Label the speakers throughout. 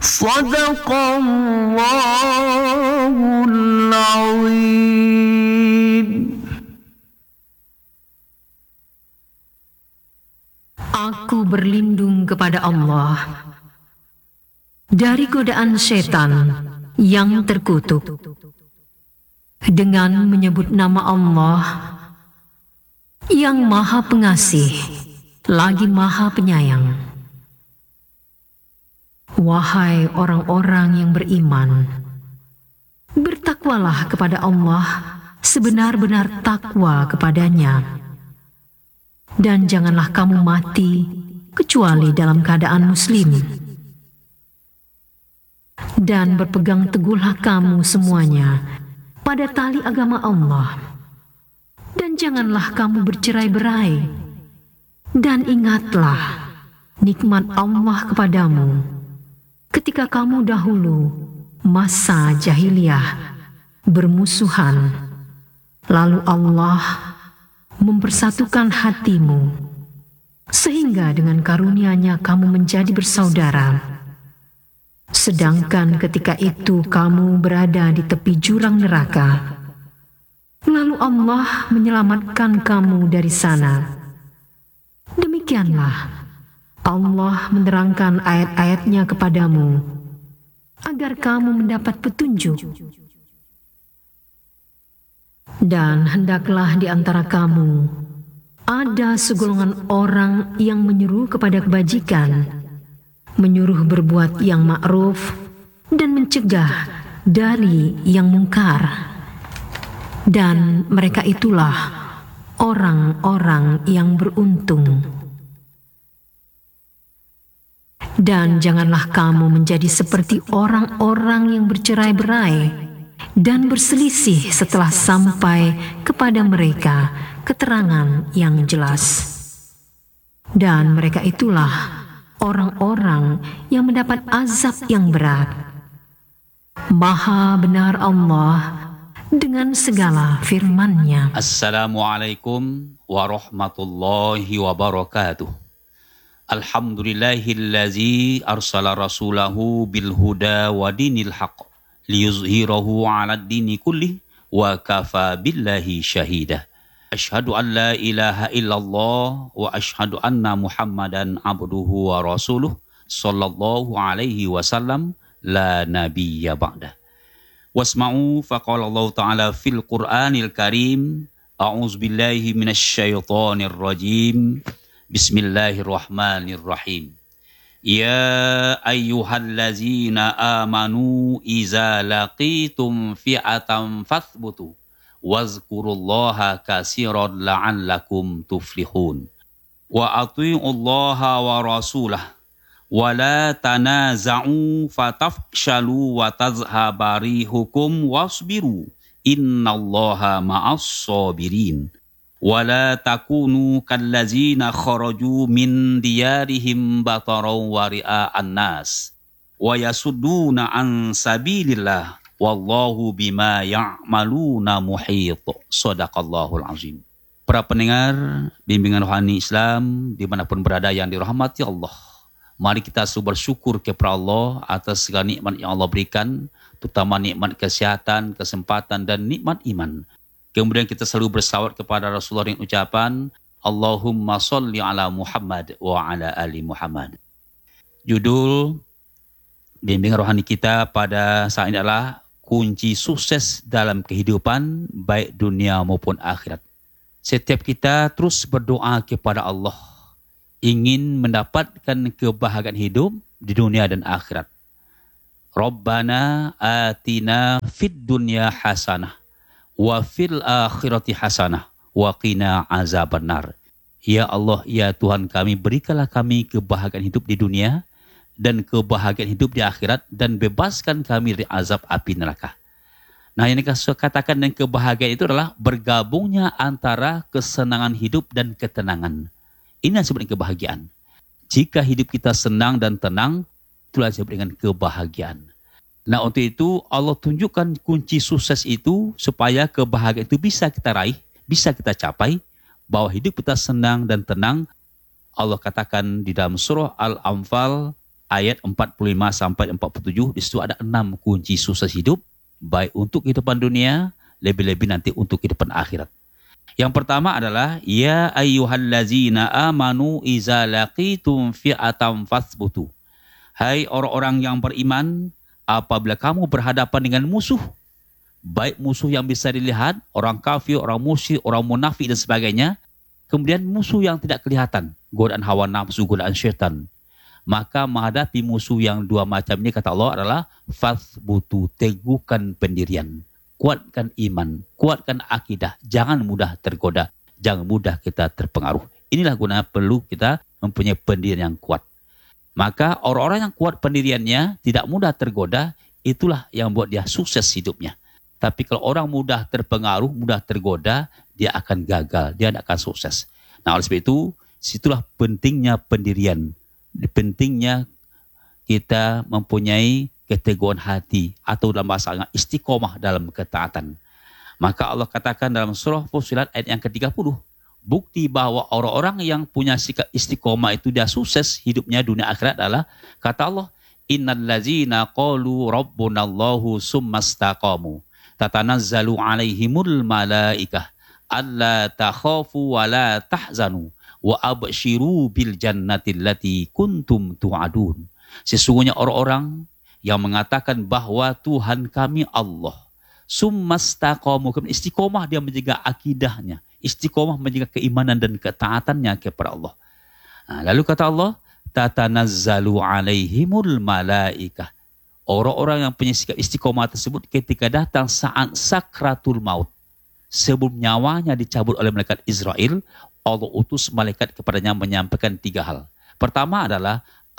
Speaker 1: Sadaqallahul Azim. Aku berlindung kepada Allah dari godaan setan yang terkutuk dengan menyebut nama Allah yang Maha Pengasih lagi Maha Penyayang. Wahai orang-orang yang beriman, bertakwalah kepada Allah sebenar-benar takwa kepadanya, dan janganlah kamu mati kecuali dalam keadaan muslim. Dan berpegang teguhlah kamu semuanya pada tali agama Allah, dan janganlah kamu bercerai-berai, dan ingatlah nikmat Allah kepadamu ketika kamu dahulu masa jahiliyah bermusuhan, lalu Allah mempersatukan hatimu sehingga dengan karunia-Nya kamu menjadi bersaudara. Sedangkan ketika itu kamu berada di tepi jurang neraka, lalu Allah menyelamatkan kamu dari sana. Demikianlah Allah menerangkan ayat-ayat-Nya kepadamu agar kamu mendapat petunjuk. Dan hendaklah di antara kamu ada segolongan orang yang menyeru kepada kebajikan, menyuruh berbuat yang ma'ruf dan mencegah dari yang mungkar. Dan mereka itulah orang-orang yang beruntung. Dan janganlah kamu menjadi seperti orang-orang yang bercerai-berai dan berselisih setelah sampai kepada mereka keterangan yang jelas. Dan mereka itulah orang-orang yang mendapat azab yang berat. Maha benar Allah dengan segala firman-Nya.
Speaker 2: Assalamualaikum warahmatullahi wabarakatuh. Alhamdulillahillazi arsala rasulahu bil huda wa dinil haqq liyuzhirahu 'alad dini kulli wa kafa billahi syahida. Asyhadu an la ilaha illallah wa asyhadu anna Muhammadan abduhu wa rasuluh sallallahu alaihi wasallam la nabiyya ba'da. Wasma'u faqala Allah ta'ala fil Qur'anil Karim, a'udzu billahi minasy syaithanir rajim. Bismillahirrahmanirrahim. Ya ayyuhallazina amanu iza laqitum fi'atan fathbutu wazkurullaha katsiran la'allakum tuflihun. Wa athi'ullaha wa rasulah wa la tanaza'u fatafshalu wa tazhaba rihukum wasbiru innallaha ma'as sabirin. Wala takunu kallazina kharaju min diyarihim bataraw wa ria'an nas wa yasudduna an sabilillah wallahu bima ya'maluna muhit. Shadaqallahul azim. Para pendengar bimbingan rohani Islam dimanapun berada yang dirahmati Allah, mari kita selalu bersyukur kepada Allah atas segala nikmat yang Allah berikan, terutama nikmat kesehatan, kesempatan dan nikmat iman. Kemudian kita selalu bersalawat kepada Rasulullah dengan ucapan Allahumma sholli ala Muhammad wa ala ali Muhammad. Judul bimbingan rohani kita pada saat ini adalah kunci sukses dalam kehidupan baik dunia maupun akhirat. Setiap kita terus berdoa kepada Allah ingin mendapatkan kebahagiaan hidup di dunia dan akhirat. Rabbana atina fid dunya hasanah wa fil akhirati hasanah wa qina azabannar. Ya Allah, ya Tuhan kami, berikanlah kami kebahagiaan hidup di dunia dan kebahagiaan hidup di akhirat, dan bebaskan kami dari azab api neraka. Nah, yang saya katakan dengan kebahagiaan itu adalah bergabungnya antara kesenangan hidup dan ketenangan. Ini yang disebut dengan kebahagiaan. Jika hidup kita senang dan tenang, itulah disebut dengan kebahagiaan. Nah, untuk itu Allah tunjukkan kunci sukses itu supaya kebahagiaan itu bisa kita raih, bisa kita capai, bahwa hidup kita senang dan tenang. Allah katakan di dalam surah Al-Anfal ayat 45 sampai 47, di situ ada 6 kunci sukses hidup, baik untuk kehidupan dunia, lebih-lebih nanti untuk kehidupan akhirat. Yang pertama adalah ya ayyuhallazina amanu iza laqitum fi'atam fathbutu. Hai orang-orang yang beriman, apabila kamu berhadapan dengan musuh, baik musuh yang bisa dilihat, orang kafir, orang musyrik, orang munafik dan sebagainya, kemudian musuh yang tidak kelihatan, godaan hawa nafsu, godaan syaitan, maka menghadapi musuh yang dua macam ini, kata Allah, adalah fathbutu, teguhkan pendirian, kuatkan iman, kuatkan akidah, jangan mudah tergoda, jangan mudah kita terpengaruh. Inilah guna perlu kita mempunyai pendirian yang kuat. Maka orang-orang yang kuat pendiriannya, tidak mudah tergoda, itulah yang buat dia sukses hidupnya. Tapi kalau orang mudah terpengaruh, mudah tergoda, dia akan gagal, dia tidak akan sukses. Nah, oleh sebab itu, situlah pentingnya pendirian, pentingnya kita mempunyai keteguhan hati, atau dalam bahasa Arab istiqomah dalam ketaatan. Maka Allah katakan dalam surah Fussilat ayat yang ke-30, bukti bahwa orang-orang yang punya sikap istiqomah itu dia sukses hidupnya dunia akhirat adalah, kata Allah, innal ladzina qalu rabbunallahu summastaqamu tatanazzalu alaihimul malaikah alla takhafu wa la tahzanu wa abshiru bil jannati allati kuntum tu'adun. Sesungguhnya orang-orang yang mengatakan bahwa Tuhan kami Allah, summastaqamu, istiqomah dia menjaga akidahnya, istiqomah menjaga keimanan dan ketaatannya kepada Allah. Nah, lalu kata Allah, tatanazzalu alaihimul malaikah. Orang-orang yang punya sikap istiqomah tersebut ketika datang saat sakratul maut, sebelum nyawanya dicabut oleh malaikat Israel, Allah utus malaikat kepadanya menyampaikan 3 hal. Pertama adalah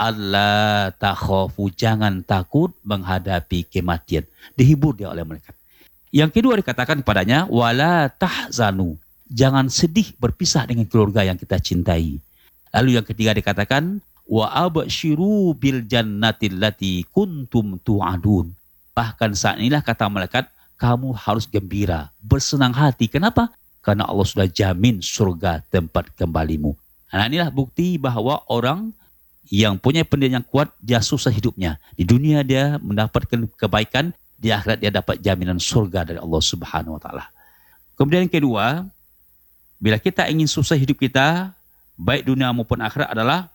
Speaker 2: Allah takhafu, jangan takut menghadapi kematian. Dihibur dia oleh malaikat. Yang kedua dikatakan kepadanya, wala tahzanu, jangan sedih berpisah dengan keluarga yang kita cintai. Lalu yang ketiga dikatakan, wa abshiru bil jannati allati kuntum tu'adun. Bahkan saat inilah, kata malaikat, kamu harus gembira, bersenang hati. Kenapa? Karena Allah sudah jamin surga tempat kembalimu. Nah, inilah bukti bahwa orang yang punya pendirian yang kuat, dia sukses hidupnya. Di dunia dia mendapatkan kebaikan, di akhirat dia dapat jaminan surga dari Allah Subhanahu wa taala. Kemudian yang kedua, bila kita ingin sukses hidup kita, baik dunia maupun akhirat, adalah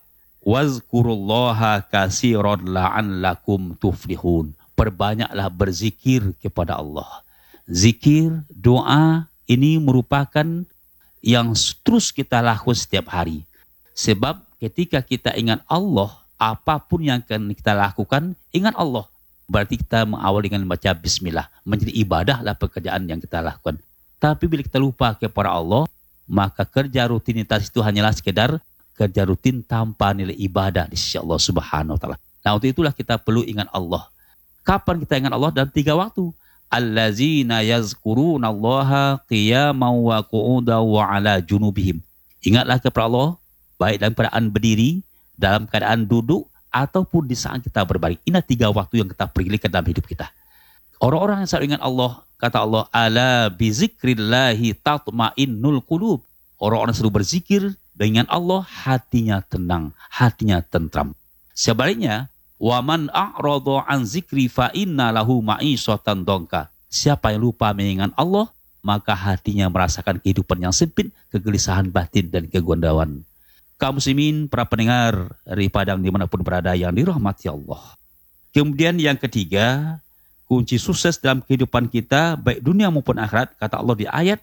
Speaker 2: wazkurullaha katsiran la'allakum tuflihun. Perbanyaklah berzikir kepada Allah. Zikir, doa, ini merupakan yang terus kita lakukan setiap hari. Sebab ketika kita ingat Allah, apapun yang akan kita lakukan, ingat Allah. Berarti kita mengawal dengan membaca bismillah. Menjadi ibadahlah pekerjaan yang kita lakukan. Tapi bila kita lupa kepada Allah, maka kerja rutinitas itu hanyalah sekedar kerja rutin tanpa nilai ibadah di sisi Allah Subhanahu wa taala. Nah, untuk itulah kita perlu ingat Allah. Kapan kita ingat Allah? Dalam 3 waktu. Allazina yazkurunallaha qiyaman wa qu'udan wa ala junubihim. Ingatlah kepada Allah baik dalam keadaan berdiri, dalam keadaan duduk, ataupun di saat kita berbaring. Ini 3 waktu yang kita perlukan dalam hidup kita. Orang-orang yang selalu ingat Allah, kata Allah, ala bizikrillahi tatma'innul qulub. Orang-orang selalu berzikir dengan Allah, hatinya tenang, hatinya tentram. Sebaliknya, waman a'rada an zikri fa inna lahu ma'isyatan dongka. Siapa yang lupa mengingat Allah, maka hatinya merasakan kehidupan yang sempit, kegelisahan batin dan kegondauan. Kaum muslimin, para pendengar dari Padang dimanapun berada yang dirahmati Allah. Kemudian yang ketiga, kunci sukses dalam kehidupan kita, baik dunia maupun akhirat, kata Allah di ayat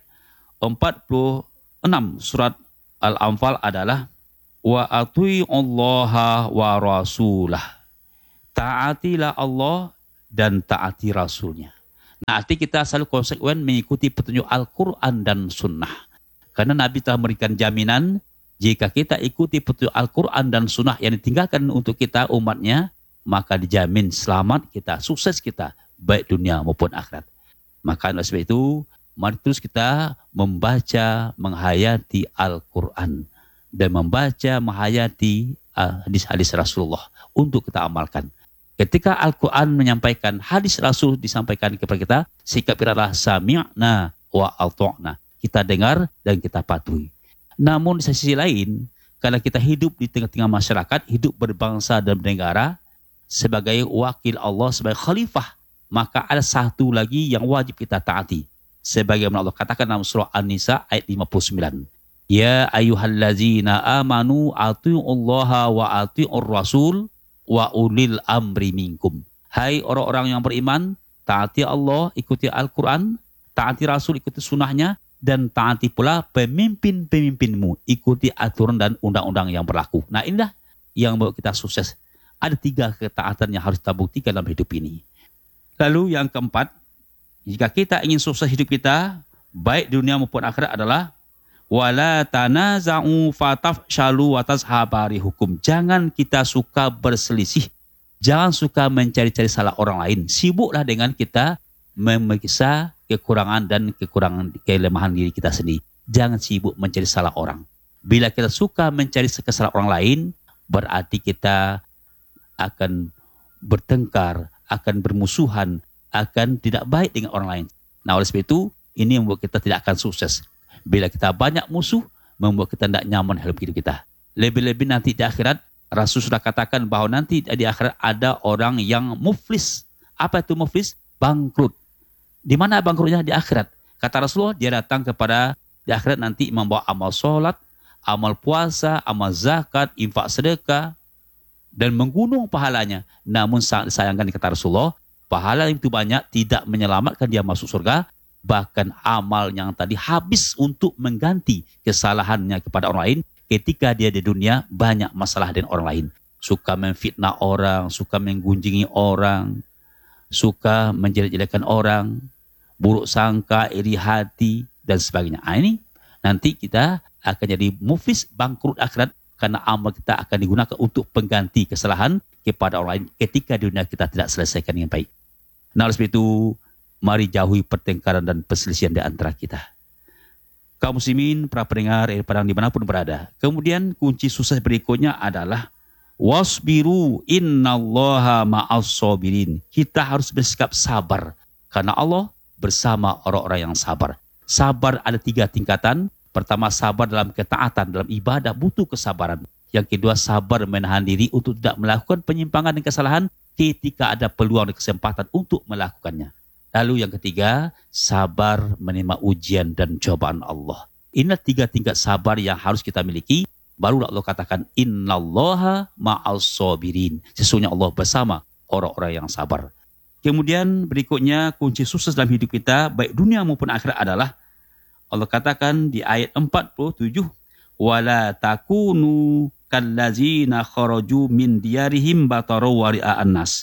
Speaker 2: 46 surat Al-Anfal adalah wa atiullaha wa rasulah. Taatilah Allah dan taati Rasulnya. Nah, arti kita selalu konsekuen mengikuti petunjuk Al-Quran dan Sunnah. Karena Nabi telah memberikan jaminan, jika kita ikuti petunjuk Al-Quran dan Sunnah yang ditinggalkan untuk kita umatnya, maka dijamin selamat kita, sukses kita, baik dunia maupun akhirat. Maka oleh sebab itu, mari terus kita membaca, menghayati Al-Quran. Dan membaca, menghayati hadis-hadis Rasulullah untuk kita amalkan. Ketika Al-Quran menyampaikan, hadis Rasul disampaikan kepada kita, sikap kita adalah sami'na wa ata'na. Kita dengar dan kita patuhi. Namun di sisi lain, Karena kita hidup di tengah-tengah masyarakat, hidup berbangsa dan bernegara, sebagai wakil Allah, sebagai khalifah, maka ada satu lagi yang wajib kita taati. Sebagaimana Allah katakan dalam surah An-Nisa ayat 59. Ya ayyuhallazina amanu atiullaha wa atiur rasul wa ulil amri minkum. Hai orang-orang yang beriman, taati Allah, ikuti Al-Quran, taati Rasul, ikuti sunnahnya, dan taati pula pemimpin-pemimpinmu, ikuti aturan dan undang-undang yang berlaku. Nah, inilah yang membuat kita sukses. Ada 3 ketaatan yang harus kita buktikan dalam hidup ini. Lalu yang keempat, jika kita ingin sukses hidup kita, baik dunia maupun akhirat, adalah wala tanaza'u fatafshalu wa tazhabari hukum. Jangan kita suka berselisih. Jangan suka mencari-cari salah orang lain. Sibuklah dengan kita memeriksa kekurangan dan kelemahan diri kita sendiri. Jangan sibuk mencari salah orang. Bila kita suka mencari kesalahan orang lain, berarti kita akan bertengkar, akan bermusuhan, akan tidak baik dengan orang lain. Nah, oleh sebab itu, ini yang membuat kita tidak akan sukses. Bila kita banyak musuh, membuat kita tidak nyaman dalam hidup kita. Lebih-lebih nanti di akhirat, Rasul sudah katakan bahwa nanti di akhirat ada orang yang muflis. Apa itu muflis? Bangkrut. Di mana bangkrutnya? Di akhirat. Kata Rasulullah, dia datang kepada di akhirat nanti membawa amal sholat, amal puasa, amal zakat, infak sedekah, dan menggunung pahalanya. Namun sangat disayangkan, kata Rasulullah, pahala itu banyak tidak menyelamatkan dia masuk surga. Bahkan amal yang tadi habis untuk mengganti kesalahannya kepada orang lain. Ketika dia di dunia banyak masalah dengan orang lain. Suka memfitnah orang, suka menggunjingi orang, suka menjelek-jelekan orang, buruk sangka, iri hati, dan sebagainya. Ini nanti kita akan jadi muflis, bangkrut akhirat, karena amal kita akan digunakan untuk pengganti kesalahan kepada orang lain ketika di dunia kita tidak selesaikan dengan baik. Nah, oleh sebab itu, mari jauhi pertengkaran dan perselisihan di antara kita. Kaum muslimin, para pendengar padang dimanapun berada. Kemudian kunci sukses berikutnya adalah wasbiru innallaha ma'as sabirin. Kita harus bersikap sabar karena Allah bersama orang-orang yang sabar. Sabar ada 3 tingkatan. Pertama, sabar dalam ketaatan, dalam ibadah butuh kesabaran. Yang kedua, sabar menahan diri untuk tidak melakukan penyimpangan dan kesalahan ketika ada peluang dan kesempatan untuk melakukannya. Lalu yang ketiga, sabar menerima ujian dan cobaan Allah. Inilah 3 tingkat sabar yang harus kita miliki. Baru Allah katakan, innallaha ma'as sabirin. Sesungguhnya Allah bersama orang-orang yang sabar. Kemudian berikutnya, kunci sukses dalam hidup kita, baik dunia maupun akhirat adalah, Allah katakan di ayat 47, wala takunu kallazina kharaju min diyarihim bataru wari'a'an nas.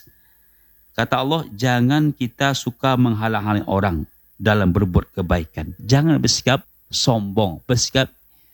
Speaker 2: Kata Allah, jangan kita suka menghalang-halangi orang dalam berbuat kebaikan. Jangan bersikap sombong, bersikap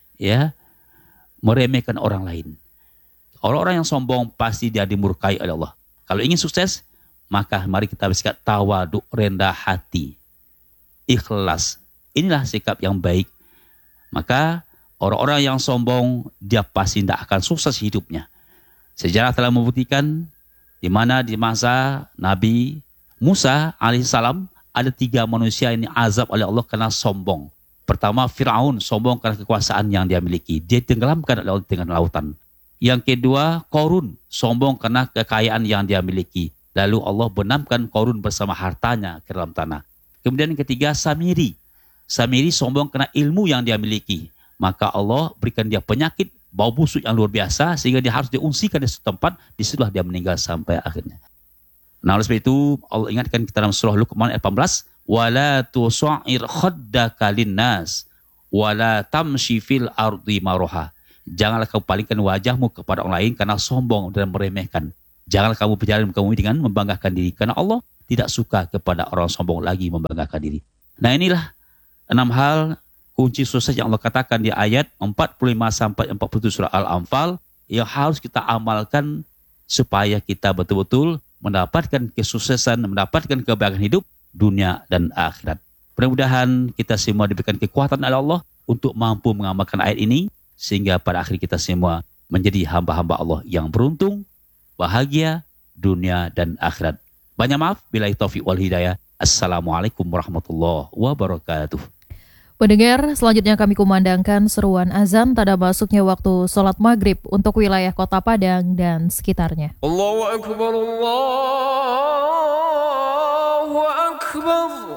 Speaker 2: meremehkan orang lain. Orang-orang yang sombong pasti dia dimurkai oleh Allah. Kalau ingin sukses, maka mari kita bersikap tawaduk, rendah hati, ikhlas. Inilah sikap yang baik. Maka orang-orang yang sombong, dia pasti tidak akan sukses hidupnya. Sejarah telah membuktikan di mana di masa Nabi Musa alaihissalam ada 3 manusia ini azab oleh Allah karena sombong. Pertama, Fir'aun, sombong karena kekuasaan yang dia miliki. Dia tenggelamkan oleh Allah dengan lautan. Yang kedua, Qarun, sombong karena kekayaan yang dia miliki. Lalu Allah benamkan Qarun bersama hartanya ke dalam tanah. Kemudian yang ketiga, Samiri. Samiri sombong karena ilmu yang dia miliki. Maka Allah berikan dia penyakit bau busuk yang luar biasa sehingga dia harus diungsikan di suatu tempat, disitulah dia meninggal sampai akhirnya. Nah, oleh sebab itu Allah ingatkan kita dalam surah Luqman ayat 18, wala tusa'ir khaddaka linnas wala tamshi fil ardi maroha. Janganlah kamu palingkan wajahmu kepada orang lain karena sombong dan meremehkan. Janganlah kamu berjalan kamu dengan membanggakan diri, karena Allah tidak suka kepada orang sombong lagi membanggakan diri. Nah, inilah 6 hal kunci sukses yang Allah katakan di ayat 45-47 surah Al-Anfal yang harus kita amalkan supaya kita betul-betul mendapatkan kesuksesan, mendapatkan kebahagiaan hidup dunia dan akhirat. Mudah-mudahan kita semua diberikan kekuatan oleh Allah untuk mampu mengamalkan ayat ini sehingga pada akhir kita semua menjadi hamba-hamba Allah yang beruntung, bahagia dunia dan akhirat. Banyak maaf, billahi taufiq wal hidayah. Assalamualaikum warahmatullahi wabarakatuh.
Speaker 3: Pendengar, selanjutnya kami kumandangkan seruan azan tanda masuknya waktu sholat maghrib untuk wilayah Kota Padang dan sekitarnya.
Speaker 4: Allahu Akbar, Allahu Akbar.